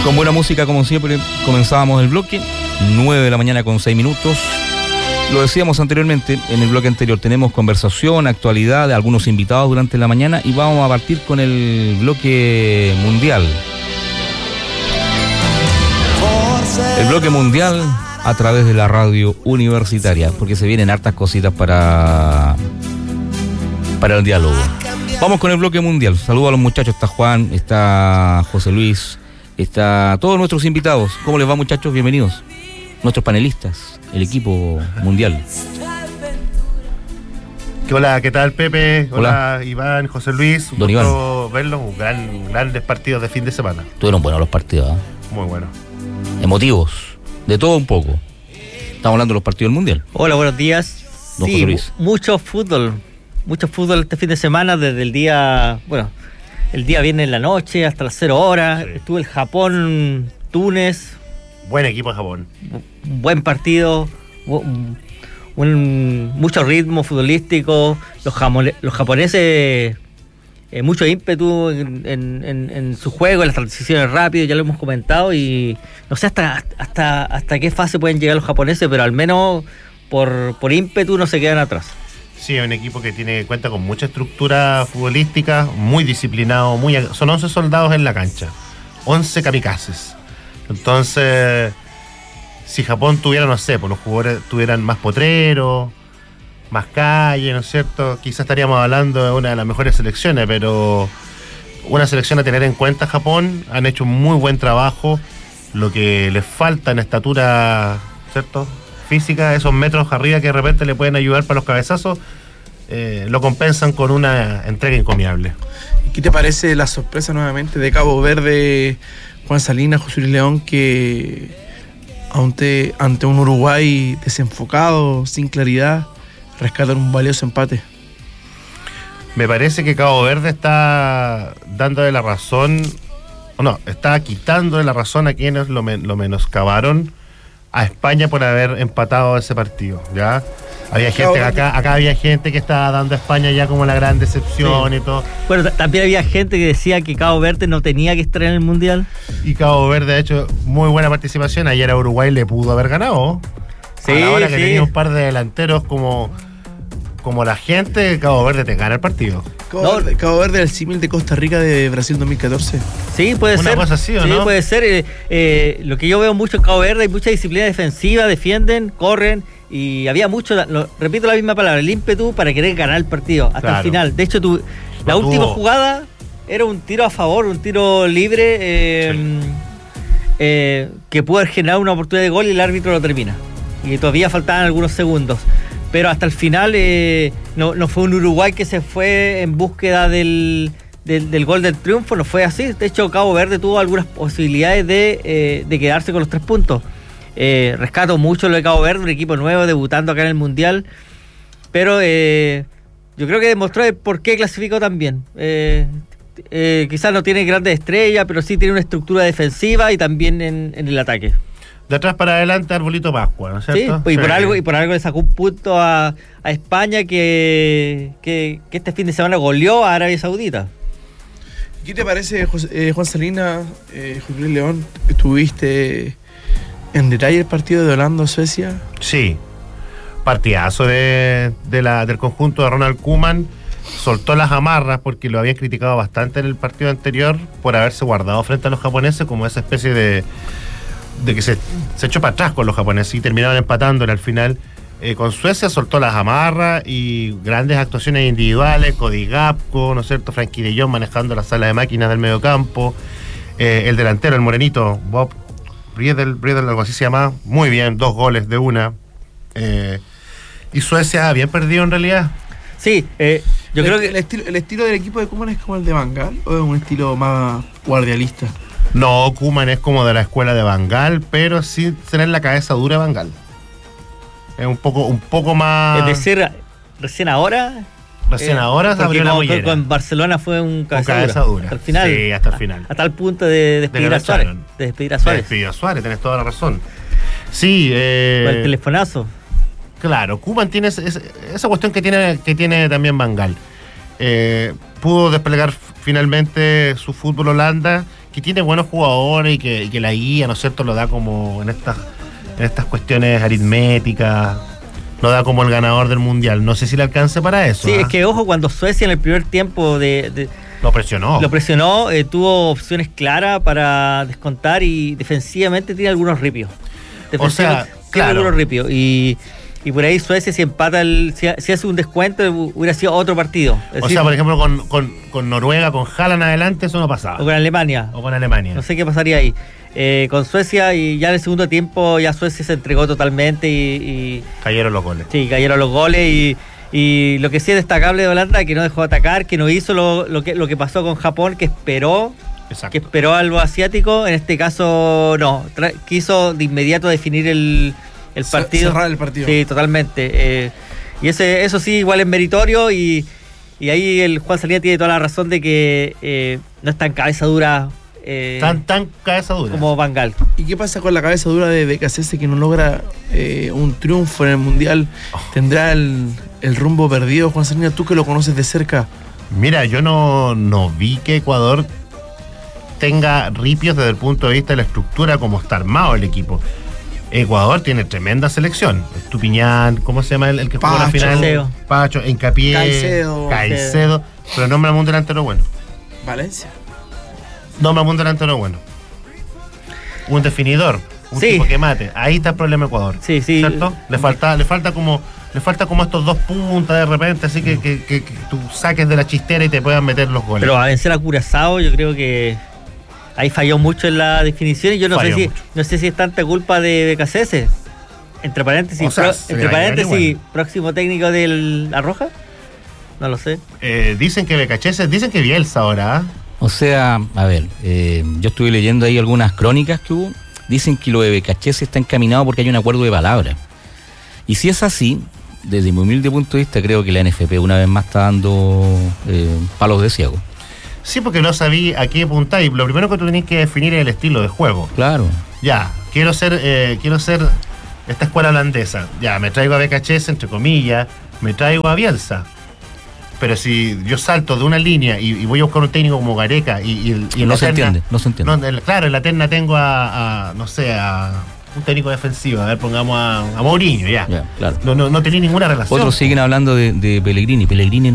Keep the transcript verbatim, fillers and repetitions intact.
Con buena música, como siempre, comenzábamos el bloque, nueve de la mañana con seis minutos. Lo decíamos anteriormente, en el bloque anterior, tenemos conversación, actualidad de algunos invitados durante la mañana y vamos a partir con el bloque mundial. El bloque mundial a través de la radio universitaria, porque se vienen hartas cositas para, para el diálogo. Vamos con el bloque mundial. Saludos a los muchachos, está Juan, está José Luis, está todos nuestros invitados. ¿Cómo les va, muchachos? Bienvenidos. Nuestros panelistas, el equipo mundial. Hola, ¿qué tal, Pepe? Hola, Hola Iván, José Luis. Un Don gusto verlos, un gran, grandes partidos de fin de semana. Tuvieron buenos los partidos, ¿eh? Muy buenos. Emotivos, de todo un poco. Estamos hablando de los partidos del mundial. Hola, buenos días. Don Sí, José Luis. mucho fútbol, mucho fútbol este fin de semana, desde el día, bueno, el día viene en la noche hasta las cero horas. Sí. Estuvo el Japón-Túnez. Buen equipo de Japón. Un buen partido, un, un- mucho ritmo futbolístico, los, jamone- los japoneses, eh, mucho ímpetu en, en- en- en su juego, en las transiciones rápidas, ya lo hemos comentado, y no sé hasta, hasta, hasta qué fase pueden llegar los japoneses, pero al menos por, por ímpetu no se quedan atrás. Sí, es un equipo que tiene cuenta con mucha estructura futbolística, muy disciplinado, muy ag- son once soldados en la cancha, once kamikazes. Entonces, si Japón tuviera, no sé, pues los jugadores tuvieran más potrero, más calle, ¿no es cierto? Quizás estaríamos hablando de una de las mejores selecciones, pero una selección a tener en cuenta. Japón han hecho un muy buen trabajo. Lo que les falta en estatura, ¿cierto?, física, esos metros arriba que de repente le pueden ayudar para los cabezazos, eh, lo compensan con una entrega encomiable. ¿Y qué te parece la sorpresa nuevamente de Cabo Verde, Juan Salinas, José Luis León, que ante, ante un Uruguay desenfocado, sin claridad, rescatan un valioso empate? Me parece que Cabo Verde está dándole la razón, o no, está quitándole la razón a quienes lo, men- lo menoscabaron a España por haber empatado ese partido, ¿ya? Había Cabo gente, Verde. acá, acá había gente que estaba dando a España ya como la gran decepción Sí. y todo. Bueno, t- también había gente que decía que Cabo Verde no tenía que estar en el Mundial. Y Cabo Verde ha hecho muy buena participación. Ayer a Uruguay le pudo haber ganado. Sí, a la hora que sí. tenía un par de delanteros como, como la gente, Cabo Verde te gana el partido. Cabo, No. Verde, Cabo Verde, el símil de Costa Rica de Brasil dos mil catorce. Sí, puede Una ser. cosa así, ¿o sí, no? puede ser. Eh, eh, lo que yo veo mucho en Cabo Verde, hay mucha disciplina defensiva, defienden, corren, y había mucho, lo- repito la misma palabra, el ímpetu para querer ganar el partido hasta Claro. el final. De hecho, tu, la Lo última tuvo. jugada era un tiro a favor, un tiro libre, eh, Sí. eh, que pudo haber generado una oportunidad de gol y el árbitro lo termina. Y todavía faltaban algunos segundos. Pero hasta el final eh, no, no fue un Uruguay que se fue en búsqueda del, del, del gol del triunfo, no fue así. De hecho, Cabo Verde tuvo algunas posibilidades de, eh, de quedarse con los tres puntos. Eh, rescato mucho lo de Cabo Verde, un equipo nuevo debutando acá en el Mundial. Pero eh, yo creo que demostró el por qué clasificó tan bien. Eh, eh, quizás no tiene grandes estrellas, pero sí tiene una estructura defensiva y también en, en el ataque. De atrás para adelante, Arbolito Pascua, ¿no es Sí, cierto? y por Sí. algo y por algo le sacó un punto a, a España que, que, que este fin de semana goleó a Arabia Saudita. ¿Qué te parece, José- eh, Juan Salinas, eh, José Luis León? ¿Estuviste en detalle el partido de Holanda-Suecia? Sí, partidazo de, de la, del conjunto de Ronald Koeman. Soltó las amarras porque lo habían criticado bastante en el partido anterior por haberse guardado frente a los japoneses como esa especie de, de que se, se echó para atrás con los japoneses y terminaron empatándole al final. Eh, con Suecia soltó las amarras y grandes actuaciones individuales, Cody Gapco, ¿no es cierto? Frankie de Jong manejando la sala de máquinas del mediocampo. Eh, el delantero, el morenito, Bob Riedel, Riedel, algo así se llama, muy bien, dos goles de una. Eh, y Suecia bien perdido en realidad. Sí, eh, yo el, creo que el estilo, ¿El estilo del equipo de Koeman es como el de Van Gaal o es un estilo más guardialista? No, Koeman es como de la escuela de Van Gaal, pero sin tener la cabeza dura de Van Gaal. Es un poco, un poco más. es decir, recién ahora. Recién eh, ahora se porque abrió la con, mollera. con Barcelona fue un cabeza, cabeza dura. dura. Hasta el final. Sí, hasta el final. Hasta el punto de despedir lo a Suárez. echaron. De despedir a Suárez. Despidió a Suárez, tenés toda la razón. Sí, eh, Con el telefonazo. claro, Koeman tiene ese- ese- esa cuestión que tiene, que tiene también Van Gaal. Eh, pudo desplegar finalmente su fútbol Holanda, que tiene buenos jugadores y que, y que la guía, ¿no es cierto?, lo da como en estas, en estas cuestiones aritméticas, lo da como el ganador del Mundial. No sé si le alcance para eso. Sí, ¿eh? es que ojo, cuando Suecia en el primer tiempo de, de Lo presionó. Lo presionó, eh, tuvo opciones claras para descontar y defensivamente tiene algunos ripios. O sea, tiene claro. algunos ripios. Y, y por ahí Suecia, si empata, el, si, si hace un descuento, hubiera sido otro partido. Es O decir, sea, por ejemplo, con, con, con Noruega, con Haaland adelante, eso no pasaba. o con Alemania. O con Alemania. No sé qué pasaría ahí. Eh, con Suecia, y ya en el segundo tiempo, ya Suecia se entregó totalmente y. y Cayeron los goles. sí, cayeron los goles y. Y lo que sí es destacable de Holanda, que no dejó de atacar, que no hizo lo, lo, que, lo que pasó con Japón, que esperó Exacto. que esperó a los asiáticos. En este caso, no. Tra- quiso de inmediato definir el, el Ce- partido. cerrar el partido. Sí, totalmente. Eh, y ese eso sí, igual es meritorio. Y, y ahí el Juan Salinas tiene toda la razón de que eh, no es tan cabeza dura eh, Tan, tan cabeza dura. como Van Gaal. ¿Y qué pasa con la cabeza dura de B K C S que no logra eh, un triunfo en el Mundial? ¿Tendrá el, el rumbo perdido, Juan Salinas? Tú que lo conoces de cerca. Mira, yo no, no vi que Ecuador tenga ripios desde el punto de vista de la estructura, como está armado el equipo. Ecuador tiene tremenda selección. Estupiñán, ¿cómo se llama el, el que jugó la Pacho. final? Caicedo. Pacho, Encapié, Caicedo. Caicedo. Pero nómbrame un delantero bueno. Valencia. Nómbrame un delantero bueno. Un definidor, un Sí. tipo que mate. Ahí está el problema de Ecuador. Sí, sí. ¿Cierto? Le falta, le falta como, le falta como estos dos puntas de repente, así que, que, que, que tú saques de la chistera y te puedan meter los goles. Pero a vencer a Curazao, yo creo que ahí falló mucho en la definición. Y yo no sé Falló si mucho. no sé si es tanta culpa de B K C S. Entre paréntesis, O sea, pro- se entre le va a paréntesis, llevar igual. próximo técnico de La Roja. No lo sé. Eh, dicen que Becachese, dicen que Bielsa ahora. ¿eh? O sea, a ver, eh, yo estuve leyendo ahí algunas crónicas que hubo. Dicen que lo de Becachese está encaminado porque hay un acuerdo de palabra. Y si es así, desde mi humilde punto de vista, creo que la N F P una vez más está dando eh, palos de ciego. Sí, porque no sabí a qué apuntar. Y lo primero que tú tenés que definir es el estilo de juego. Claro. Ya, quiero ser, eh, quiero ser esta escuela holandesa. Ya, me traigo a Becachese, entre comillas, me traigo a Bielsa. Pero si yo salto de una línea y, y voy a buscar un técnico como Gareca y, y, y en No la se terna- entiende, no se entiende. no, en- claro, en la terna tengo a, a, no sé, a un técnico defensivo. A ver, pongamos a, a Mourinho, ya. Ya, claro. No, no, no tenía ninguna relación. Otros siguen hablando de, de Pellegrini. Pellegrini